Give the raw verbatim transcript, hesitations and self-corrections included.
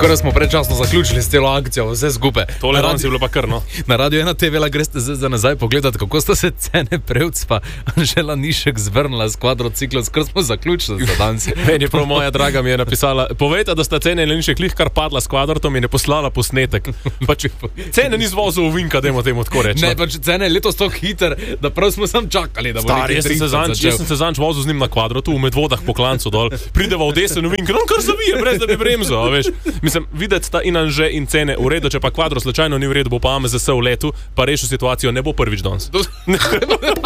Skoraj smo predčasno zaključili s celo akcijo, vse skupaj. Tole danes je bilo pa kar, no. Na Radio ena te ve greste zdaj za nazaj pogledati, kako sta se Cene Prevc pa Anžela Nišek zvrnila s kvadrociklom, skoraj smo zaključili za danes. Meni prav moja draga mi je napisala, povejte, da sta Cene Nišek lih kar padla s kvadrotom in je poslala posnetek. Pač, Cene ni zvozil v vinka, dajmo temu tako reči. Ne, pač Cene je letos tako hiter, da prav smo sam čakali, da bo Star, jaz sem se zanč, jaz sem se zanč vozil z njim na kvadrotu, v Medvodah po klancu dol, prideva v desen v vink, on kar zavije, brez da bi bremzo, veš. Mislim, videti sta in Anže in Cene v redu, če pa kvadro slučajno ni v redu, bo pa A M Z S v letu, pa rešil situacijo, ne bo prvič danes.